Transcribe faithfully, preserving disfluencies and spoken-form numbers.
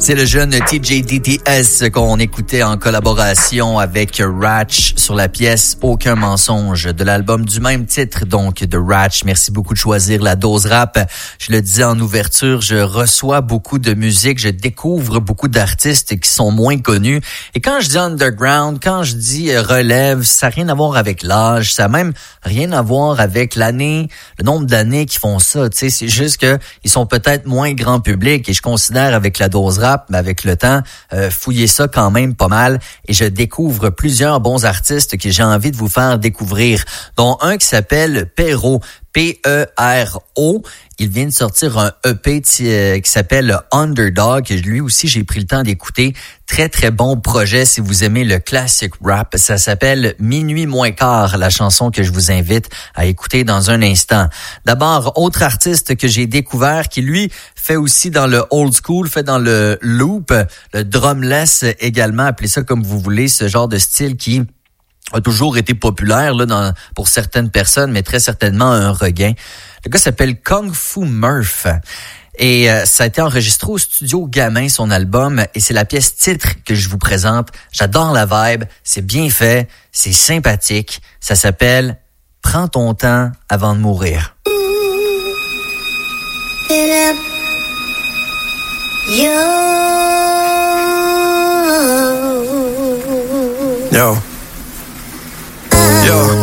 C'est le jeune T J D T S qu'on écoutait en collaboration avec Ratch sur la pièce Aucun mensonge de l'album du même titre, donc de Ratch. Merci beaucoup de choisir la dose rap. Je le disais en ouverture, je reçois beaucoup de musique, je découvre beaucoup d'artistes qui sont moins connus. Et quand je dis underground, quand je dis relève, ça n'a rien à voir avec l'âge, ça n'a même rien à voir avec l'année, le nombre d'années qu'ils font ça. Tu sais, c'est juste que ils sont peut-être moins grand public et je considère avec la dose rap, mais avec le temps, euh, fouiller ça quand même pas mal et je découvre plusieurs bons artistes que j'ai envie de vous faire découvrir, dont un qui s'appelle Pero, P E R O. Il vient de sortir un E P t- qui s'appelle Underdog. Lui aussi, j'ai pris le temps d'écouter. Très, très bon projet si vous aimez le classic rap. Ça s'appelle Minuit moins quart, la chanson que je vous invite à écouter dans un instant. D'abord, autre artiste que j'ai découvert qui, lui, fait aussi dans le old school, fait dans le loop, le drumless également, appelez ça comme vous voulez, ce genre de style qui a toujours été populaire là dans pour certaines personnes, mais très certainement un regain. Le gars s'appelle Kung Fu Murph et euh, ça a été enregistré au studio Gamin, son album, et c'est la pièce titre que je vous présente. J'adore la vibe, c'est bien fait, c'est sympathique. Ça s'appelle Prends ton temps avant de mourir. Yo. Yo.